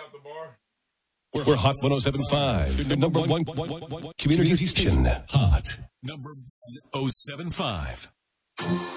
We're Hot 107.5, the number one community station. Hot number 107.5.